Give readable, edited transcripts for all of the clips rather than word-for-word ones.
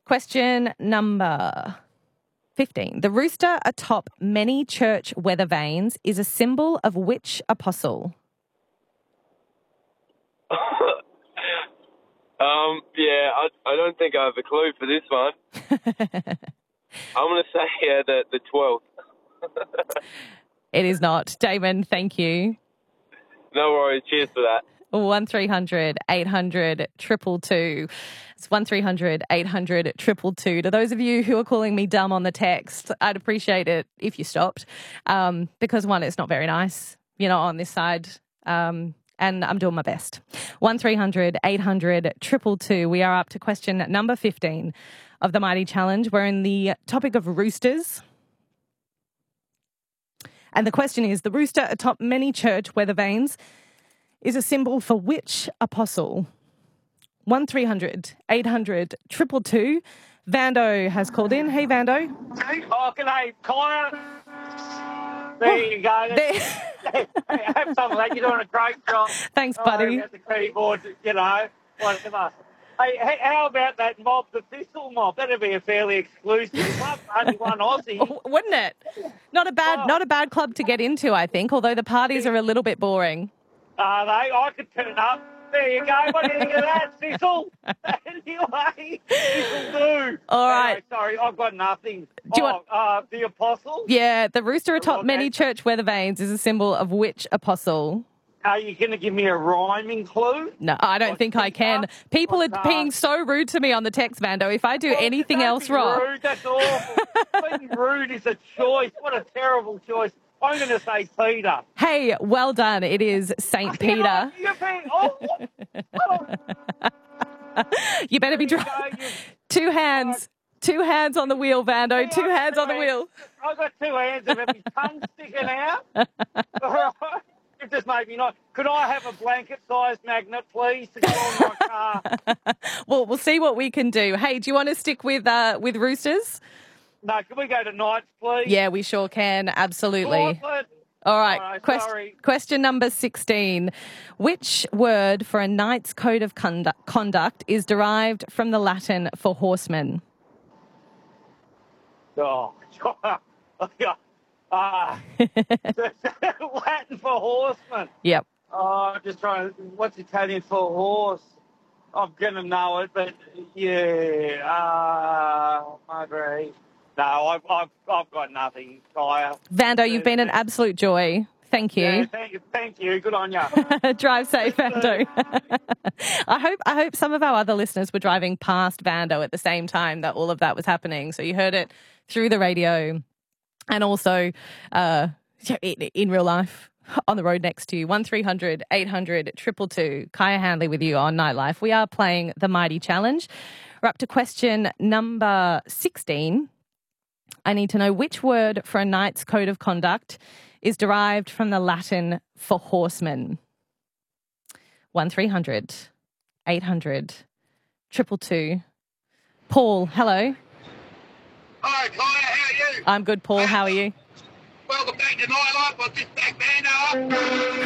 Question number 15. The rooster atop many church weather vanes is a symbol of which apostle? Yeah, I don't think I have a clue for this one. I'm going to say the 12th. It is not. Damon, thank you. No worries. Cheers for that. 1300 800 222. It's 1300 800 222. To those of you who are calling me dumb on the text, I'd appreciate it if you stopped, because one, it's not very nice, on this side, and I'm doing my best. 1300 800 222. We are up to question number 15 of the Mighty Challenge. We're in the topic of roosters. And the question is, the rooster atop many church weather vanes is a symbol for which apostle? 1300 800 222. Vando has called in. Hey, Vando. Oh, g'day, Connor. There you go. Hey, have some of that. You're doing a great job. Thanks, buddy. At the keyboard, whatever. Hey, how about that mob, the Thistle mob? That'd be a fairly exclusive club. Only one Aussie. Wouldn't it? Not a bad club to get into, I think, although the parties are a little bit boring. Are they? I could turn up. There you go. What do you think of that, Thistle? Anyway, Thistle do. All right. Anyway, sorry, I've got nothing. Do you want the apostle? Yeah, the rooster atop many church weather vanes is a symbol of which apostle? Are you going to give me a rhyming clue? No, I don't think I can. People are being so rude to me on the text, Vando. If I do anything else wrong... Rude, that's awful. Being rude is a choice. What a terrible choice. I'm going to say Peter. Hey, well done. It is St. Peter. You better be driving. Two hands on the wheel, Vando. Yeah, 2 hands on the wheel. I've got 2 hands and my tongue sticking out. It just made me not. Could I have a blanket-sized magnet, please, to go on my car? Well, we'll see what we can do. Hey, do you want to stick with roosters? No, can we go to Knights, please? Yeah, we sure can. Absolutely. All right. Question number 16. Which word for a knight's code of conduct is derived from the Latin for horseman? Oh, Latin for horseman. Yep. Oh, I'm just trying. What's Italian for horse? I'm gonna know it, but yeah. Maybe. No, I've got nothing. Vando, you've been an absolute joy. Thank you. Yeah, thank you. Good on you. Drive safe, Vando. I hope some of our other listeners were driving past Vando at the same time that all of that was happening. So you heard it through the radio and also in real life on the road next to you. 1300 800 222. Kaya Handley with you on Nightlife. We are playing the Mighty Challenge. We're up to question number 16. I need to know which word for a knight's code of conduct is derived from the Latin for horseman. 1300 800 222. Paul, hello. Hi, Kaya, how are you? I'm good, Paul. How are you? Welcome back to Nightlife. I've just back Vando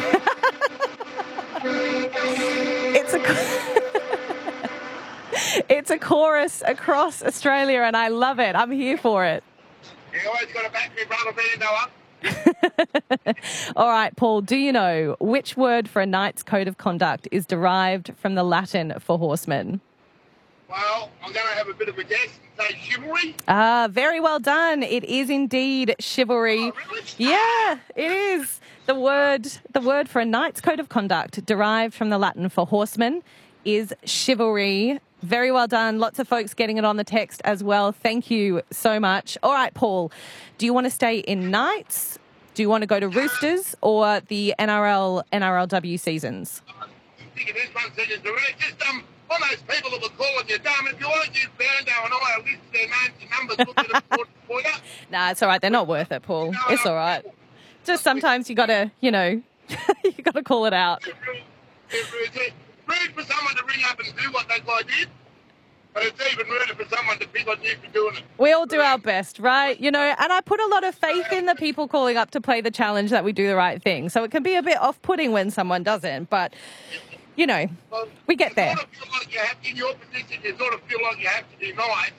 up. It's a chorus across Australia and I love it. I'm here for it. You always got to back me brother Vando up. All right, Paul, do you know which word for a knight's code of conduct is derived from the Latin for horseman? Well, I'm going to have a bit of a guess and say chivalry. Very well done. It is indeed chivalry. Oh, really? Yeah, it is. The word for a knight's code of conduct derived from the Latin for horseman is chivalry. Very well done. Lots of folks getting it on the text as well. Thank you so much. All right, Paul, do you want to stay in Knights? Do you want to go to Roosters or the NRLW seasons? I think it is one second. Just on those people that were calling you dumb, if you want to give Vando and I a list of their names and numbers, we'll get them for you. Nah, it's all right. They're not worth it, Paul. It's all right. Just sometimes you got to, you got to call it out. Rude for someone to ring up and do what that guy did, but it's even ruder for someone to pick on you for doing it. We all do our best, right? And I put a lot of faith in the people calling up to play the challenge that we do the right thing. So it can be a bit off-putting when someone doesn't, but, we get there. You sort of feel like in your position, you sort of feel like you have to be nice.